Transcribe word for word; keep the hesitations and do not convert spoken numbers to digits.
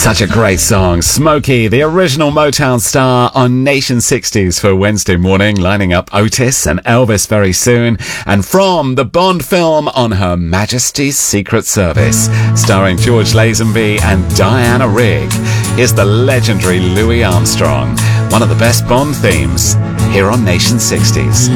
Such a great song. Smokey, the original Motown star on Nation sixties for Wednesday morning, lining up Otis and Elvis very soon. And from the Bond film On Her Majesty's Secret Service, starring George Lazenby and Diana Rigg, here's the legendary Louis Armstrong, one of the best Bond themes here on Nation sixties.